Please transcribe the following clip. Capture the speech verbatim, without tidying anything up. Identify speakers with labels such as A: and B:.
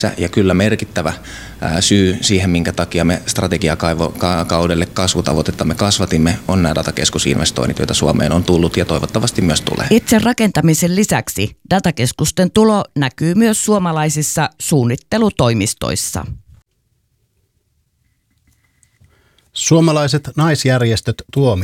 A: Ja kyllä merkittävä syy siihen, minkä takia me strategiakaudelle kasvutavoitettamme kasvatimme, on nämä datakeskusinvestoinnit, joita Suomeen on tullut ja toivottavasti myös tulee.
B: Itse rakentamisen lisäksi datakeskusten tulo näkyy myös suomalaisissa suunnittelutoimistoissa.
C: Suomalaiset naisjärjestöt tuomi